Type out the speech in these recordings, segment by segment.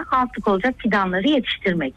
altlık olacak fidanları yetiştirmek.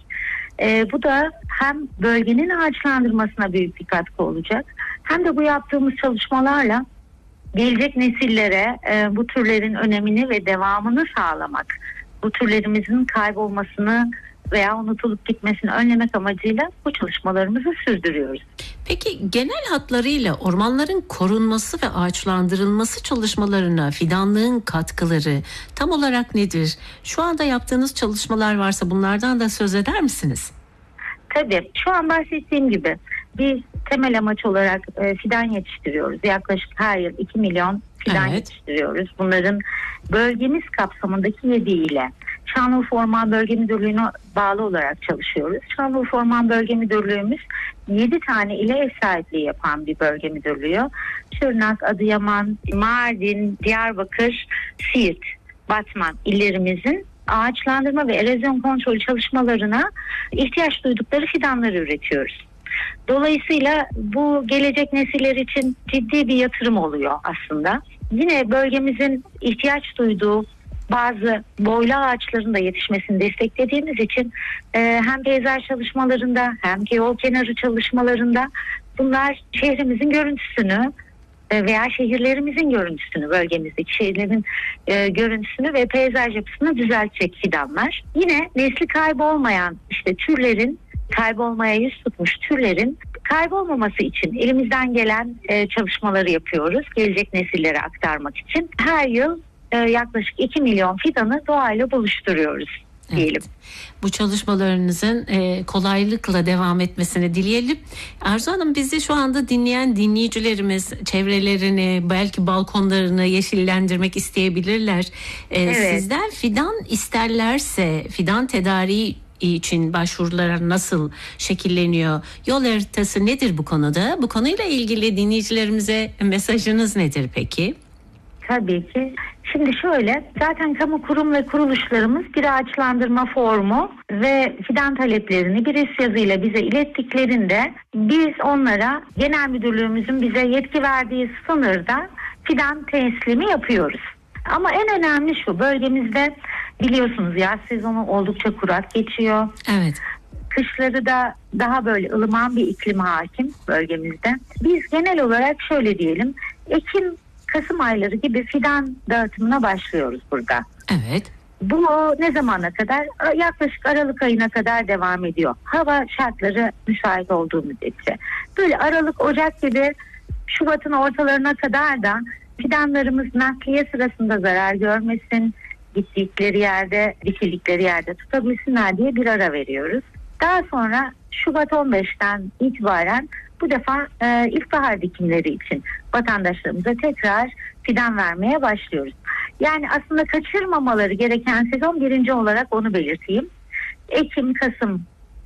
Bu da hem bölgenin ağaçlandırmasına büyük bir katkı olacak, hem de bu yaptığımız çalışmalarla gelecek nesillere bu türlerin önemini ve devamını sağlamak, bu türlerimizin kaybolmasını veya unutulup gitmesini önlemek amacıyla bu çalışmalarımızı sürdürüyoruz. Peki genel hatlarıyla ormanların korunması ve ağaçlandırılması çalışmalarına fidanlığın katkıları tam olarak nedir? Şu anda yaptığınız çalışmalar varsa bunlardan da söz eder misiniz? Tabii, şu an bahsettiğim gibi biz temel amaç olarak fidan yetiştiriyoruz. Yaklaşık her yıl 2 milyon fidan yetiştiriyoruz. Bunların bölgemiz kapsamındaki 7 ile. Şanlıurfa Orman Bölge Müdürlüğü'ne bağlı olarak çalışıyoruz. Şanlıurfa Orman Bölge Müdürlüğümüz 7 tane ile ev sahipliği yapan bir bölge müdürlüğü. Şırnak, Adıyaman, Mardin, Diyarbakır, Siirt, Batman illerimizin ağaçlandırma ve erozyon kontrolü çalışmalarına ihtiyaç duydukları fidanları üretiyoruz. Dolayısıyla bu gelecek nesiller için ciddi bir yatırım oluyor aslında. Yine bölgemizin ihtiyaç duyduğu bazı boylu ağaçların da yetişmesini desteklediğimiz için hem peyzaj çalışmalarında hem yol kenarı çalışmalarında bunlar şehrimizin görüntüsünü veya şehirlerimizin görüntüsünü, bölgemizdeki şehirlerin görüntüsünü ve peyzaj yapısını düzeltecek fidanlar. Yine nesli kaybolmayan türlerin, kaybolmaya yüz tutmuş türlerin kaybolmaması için elimizden gelen çalışmaları yapıyoruz. Gelecek nesillere aktarmak için. Her yıl yaklaşık 2 milyon fidanı doğayla buluşturuyoruz diyelim. Evet. Bu çalışmalarınızın kolaylıkla devam etmesini dileyelim. Arzu Hanım, bizi şu anda dinleyen dinleyicilerimiz çevrelerini, belki balkonlarını yeşillendirmek isteyebilirler. Sizden fidan isterlerse fidan tedariği için başvurular nasıl şekilleniyor? Yol haritası nedir bu konuda? Bu konuyla ilgili dinleyicilerimize mesajınız nedir peki? Tabii ki. Şimdi şöyle, zaten kamu kurum ve kuruluşlarımız bir ağaçlandırma formu ve fidan taleplerini bir üst yazıyla bize ilettiklerinde biz onlara genel müdürlüğümüzün bize yetki verdiği sınırda fidan teslimi yapıyoruz. Ama en önemli şu, bölgemizde biliyorsunuz yaz sezonu oldukça kurak geçiyor. Evet. Kışları da daha böyle ılıman bir iklim hakim bölgemizde. Biz genel olarak şöyle diyelim, Kasım ayları gibi fidan dağıtımına başlıyoruz burada. Evet. Bu ne zamana kadar? Yaklaşık Aralık ayına kadar devam ediyor. Hava şartları müsait olduğu müddetçe. Böyle Aralık, Ocak gibi Şubat'ın ortalarına kadar da fidanlarımız nakliye sırasında zarar görmesin, gittikleri yerde, dikildikleri yerde tutabilsinler diye bir ara veriyoruz. Daha sonra Şubat 15'ten itibaren bu defa ilkbahar dikimleri için vatandaşlarımıza tekrar fidan vermeye başlıyoruz. Yani aslında kaçırmamaları gereken sezon, birinci olarak onu belirteyim. Ekim, Kasım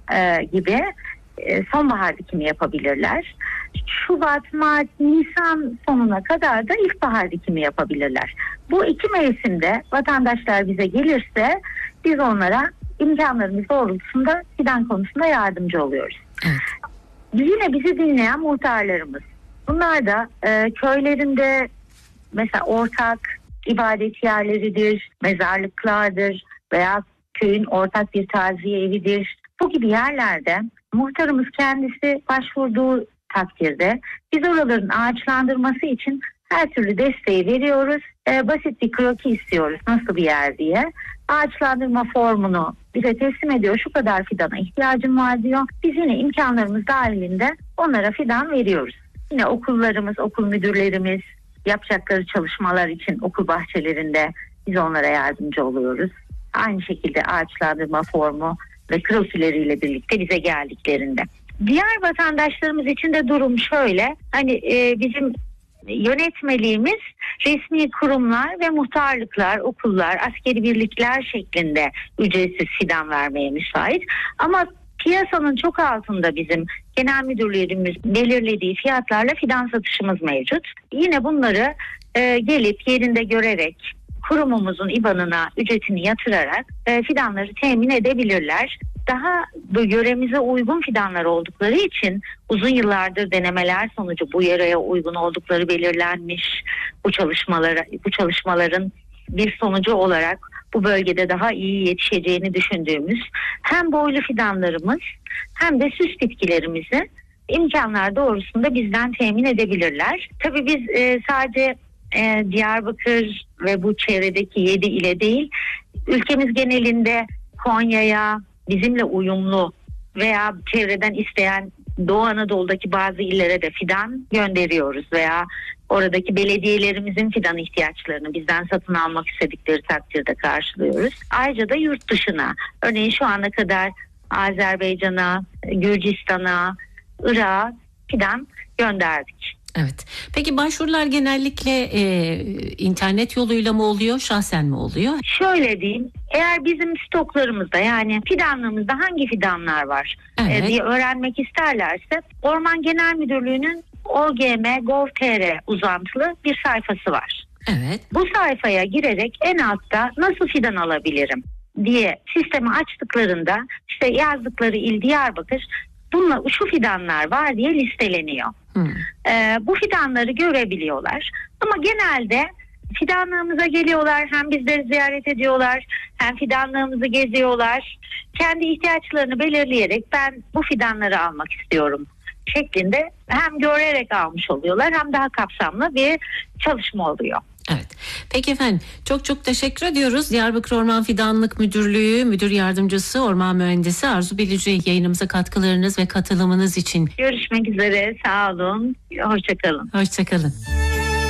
gibi sonbahar dikimi yapabilirler. Şubat, Mart, Nisan sonuna kadar da ilkbahar dikimi yapabilirler. Bu iki mevsimde vatandaşlar bize gelirse biz onlara imkanlarımız doğrultusunda fidan konusunda yardımcı oluyoruz. Evet. Yine bizi dinleyen muhtarlarımız. Bunlar da köylerinde mesela ortak ibadet yerleridir, mezarlıklardır veya köyün ortak bir taziye evidir. Bu gibi yerlerde muhtarımız kendisi başvurduğu takdirde biz oraların ağaçlandırması için her türlü desteği veriyoruz. Basit bir kroki istiyoruz, nasıl bir yer diye. Ağaçlandırma formunu bize teslim ediyor. Şu kadar fidana ihtiyacım var diyor. Biz yine imkanlarımız dahilinde onlara fidan veriyoruz. Yine okullarımız, okul müdürlerimiz yapacakları çalışmalar için okul bahçelerinde biz onlara yardımcı oluyoruz. Aynı şekilde ağaçlandırma formu ve krokileriyle birlikte bize geldiklerinde. Diğer vatandaşlarımız için de durum şöyle. Bizim yönetmeliğimiz resmi kurumlar ve muhtarlıklar, okullar, askeri birlikler şeklinde ücretsiz fidan vermeye müsait. Ama piyasanın çok altında bizim genel müdürlüğümüz belirlediği fiyatlarla fidan satışımız mevcut. Yine bunları gelip yerinde görerek kurumumuzun IBAN'ına ücretini yatırarak fidanları temin edebilirler. Daha yöremize uygun fidanlar oldukları için uzun yıllardır denemeler sonucu bu yöreye uygun oldukları belirlenmiş. Bu çalışmaların bir sonucu olarak bu bölgede daha iyi yetişeceğini düşündüğümüz hem boylu fidanlarımız hem de süs bitkilerimizi imkanlar doğrusunda bizden temin edebilirler. Tabii biz sadece Diyarbakır ve bu çevredeki 7 ile değil, ülkemiz genelinde Konya'ya bizimle uyumlu veya çevreden isteyen Doğu Anadolu'daki bazı illere de fidan gönderiyoruz veya oradaki belediyelerimizin fidan ihtiyaçlarını bizden satın almak istedikleri takdirde karşılıyoruz. Ayrıca da yurt dışına, örneğin şu ana kadar Azerbaycan'a, Gürcistan'a, Irak'a fidan gönderdik. Evet. Peki başvurular genellikle internet yoluyla mı oluyor, şahsen mi oluyor? Şöyle diyeyim, eğer bizim stoklarımızda yani fidanlığımızda hangi fidanlar var diye öğrenmek isterlerse Orman Genel Müdürlüğü'nün OGM.gov.tr uzantılı bir sayfası var. Evet. Bu sayfaya girerek en altta nasıl fidan alabilirim diye sistemi açtıklarında işte yazdıkları il Diyarbakır, bununla şu fidanlar var diye listeleniyor. Bu fidanları görebiliyorlar. Ama genelde fidanlığımıza geliyorlar, hem bizleri ziyaret ediyorlar, hem fidanlığımızı geziyorlar. Kendi ihtiyaçlarını belirleyerek ben bu fidanları almak istiyorum şeklinde hem görerek almış oluyorlar hem daha kapsamlı bir çalışma oluyor. Evet. Peki efendim, çok teşekkür ediyoruz. Diyarbakır Orman Fidanlık Müdürlüğü Müdür Yardımcısı Orman Mühendisi Arzu Bilici yayınımıza katkılarınız ve katılımınız için. Görüşmek üzere. Sağ olun. Hoşça kalın. Hoşça kalın.